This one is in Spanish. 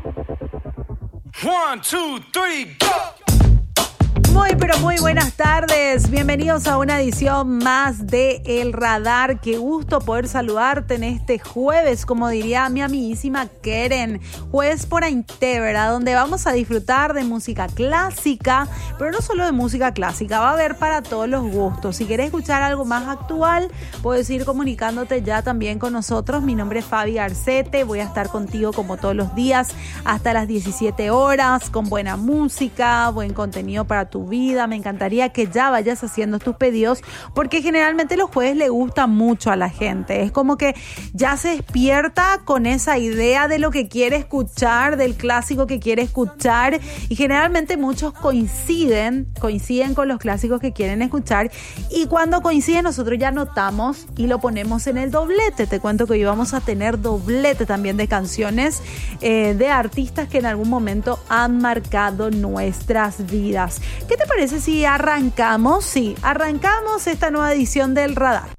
1, 2, 3, go! Muy, pero muy buenas tardes. Bienvenidos a una edición más de El Radar. Qué gusto poder saludarte en este jueves, como diría mi amiguísima Keren. Jueves por Ainte, ¿verdad? Donde vamos a disfrutar de música clásica, pero no solo de música clásica, va a haber para todos los gustos. Si querés escuchar algo más actual, puedes ir comunicándote ya también con nosotros. Mi nombre es Fabi Arcete. Voy a estar contigo como todos los días hasta las 17 horas con buena música, buen contenido para tu vida. Me encantaría que ya vayas haciendo tus pedidos porque generalmente los jueves le gusta mucho a la gente. Es como que ya se despierta con esa idea de lo que quiere escuchar, del clásico que quiere escuchar, y generalmente muchos coinciden con los clásicos que quieren escuchar, y cuando coinciden nosotros ya notamos y lo ponemos en el doblete. Te cuento que hoy vamos a tener doblete también de canciones de artistas que en algún momento han marcado nuestras vidas. ¿Qué te parece si arrancamos? Sí, arrancamos esta nueva edición del Radar.